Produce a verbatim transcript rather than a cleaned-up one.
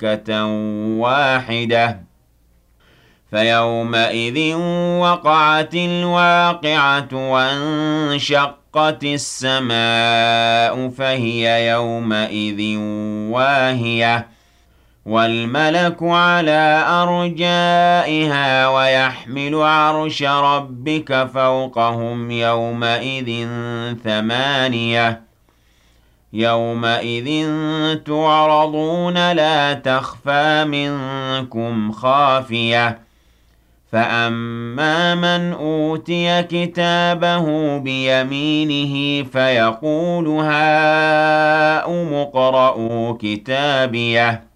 دَكَّةً وَاحِدَةً فَيَوْمَئِذٍ وَقَعَتِ الْوَاقِعَةُ وَانشَقَّتِ السَّمَاءُ فَهِيَ يَوْمَئِذٍ وَاهِيَةٌ وَالْمَلَكُ عَلَىٰ أَرْجَائِهَا وَيَحْمِلُ عَرْشَ رَبِّكَ فَوْقَهُمْ يَوْمَئِذٍ ثَمَانِيَةٌ يَوْمَئِذٍ تُعْرَضُونَ لَا تَخْفَىٰ مِنكُمْ خَافِيَةٌ فَأَمَّا مَنْ أُوتِيَ كِتَابَهُ بِيَمِينِهِ فَيَقُولُ هَاؤُمُ اقْرَءُوا كِتَابِيَهْ